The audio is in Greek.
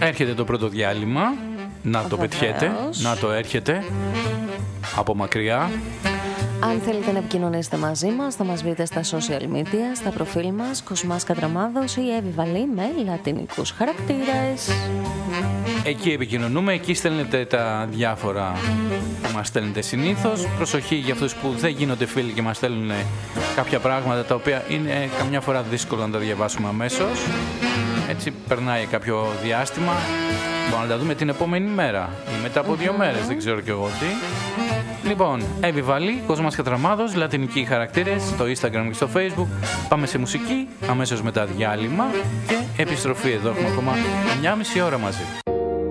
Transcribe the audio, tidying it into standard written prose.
Έρχεται το πρώτο διάλειμμα. Να το πετιέτε, να το έρχεται από μακριά. Αν θέλετε να επικοινωνήσετε μαζί μας, θα μας βρείτε στα social media, στα προφίλ μας, Κοσμάς Κατραμάδος ή Εύη Βαλή με λατινικούς χαρακτήρες. Εκεί επικοινωνούμε, εκεί στέλνετε τα διάφορα που μας στέλνετε συνήθως. Προσοχή για αυτούς που δεν γίνονται φίλοι και μας στέλνουν κάποια πράγματα τα οποία είναι καμιά φορά δύσκολο να τα διαβάσουμε αμέσως. Έτσι περνάει κάποιο διάστημα. Μπορούμε να τα δούμε την επόμενη μέρα ή μετά από 2 μέρες, δεν ξέρω κι εγώ τι. Λοιπόν, Εύη Βαλή, Κοσμάς Κατραμάδος, λατινικοί χαρακτήρες στο Instagram και στο Facebook. Πάμε σε μουσική, αμέσως μετά διάλειμμα και επιστροφή. Εδώ έχουμε ακόμα 1,5 ώρα μαζί.